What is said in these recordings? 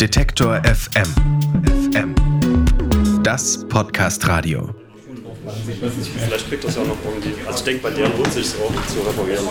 Detektor FM. Das Podcast-Radio. Vielleicht kriegt das ja noch irgendwie. Also ich denke, bei der lohnt sich es auch zu reparieren.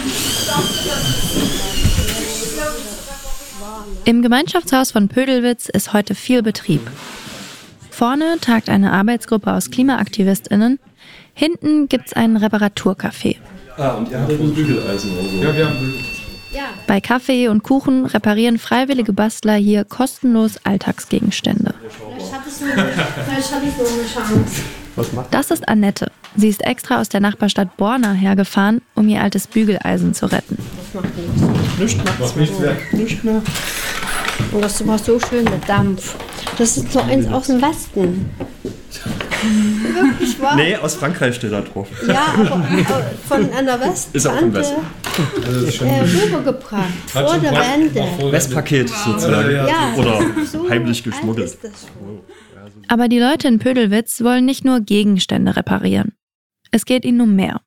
Im Gemeinschaftshaus von Pödelwitz ist heute viel Betrieb. Vorne tagt eine Arbeitsgruppe aus KlimaaktivistInnen. Hinten gibt's einen Reparaturcafé. Und ihr habt ein Bügeleisen oder so. Ja, wir haben Bügeleisen. Bei Kaffee und Kuchen reparieren freiwillige Bastler hier kostenlos Alltagsgegenstände. Vielleicht hatte ich so eine Chance. Das ist Annette. Sie ist extra aus der Nachbarstadt Borna hergefahren, um ihr altes Bügeleisen zu retten. Das macht nichts. Nichts mehr. Und das war so schön mit Dampf. Das ist so eins aus dem Westen. Wirklich wahr? Nee, aus Frankreich steht da drauf. Ja, aber von einer Westtante rübergebracht. Vor der Wende. Westpaket sozusagen. Ja, oder so heimlich geschmuggelt. ist das schon. Aber die Leute in Pödelwitz wollen nicht nur Gegenstände reparieren. Es geht ihnen um mehr.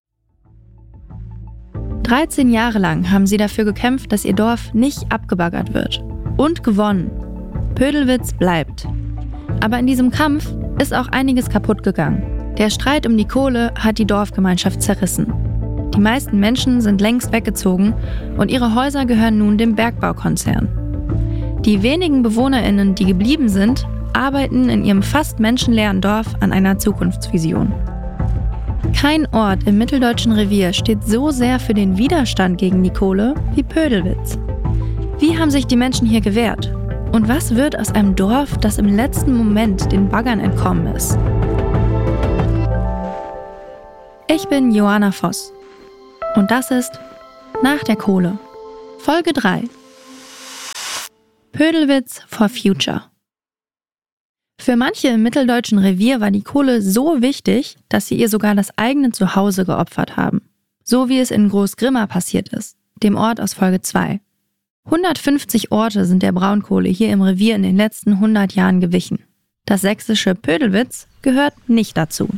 13 Jahre lang haben sie dafür gekämpft, dass ihr Dorf nicht abgebaggert wird. Und gewonnen. Pödelwitz bleibt. Aber in diesem Kampf ist auch einiges kaputt gegangen. Der Streit um die Kohle hat die Dorfgemeinschaft zerrissen. Die meisten Menschen sind längst weggezogen und ihre Häuser gehören nun dem Bergbaukonzern. Die wenigen BewohnerInnen, die geblieben sind, arbeiten in ihrem fast menschenleeren Dorf an einer Zukunftsvision. Kein Ort im mitteldeutschen Revier steht so sehr für den Widerstand gegen die Kohle wie Pödelwitz. Wie haben sich die Menschen hier gewehrt? Und was wird aus einem Dorf, das im letzten Moment den Baggern entkommen ist? Ich bin Johanna Voss. Und das ist Nach der Kohle. Folge 3. Pödelwitz for Future. Für manche im mitteldeutschen Revier war die Kohle so wichtig, dass sie ihr sogar das eigene Zuhause geopfert haben. So wie es in Großgrimma passiert ist, dem Ort aus Folge 2. 150 Orte sind der Braunkohle hier im Revier in den letzten 100 Jahren gewichen. Das sächsische Pödelwitz gehört nicht dazu.